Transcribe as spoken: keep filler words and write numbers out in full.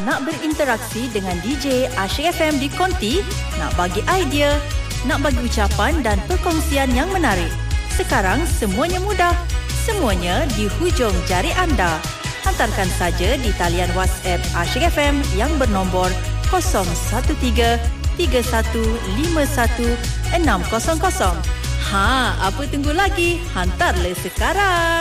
Nak berinteraksi dengan D J Asyik F M di Konti? Nak bagi idea? Nak bagi ucapan dan perkongsian yang menarik? Sekarang semuanya mudah. Semuanya di hujung jari anda. Hantarkan saja di talian WhatsApp Asyik F M yang bernombor kosong satu tiga tiga satu lima satu enam kosong kosong. Ha, apa tunggu lagi? Hantarlah sekarang.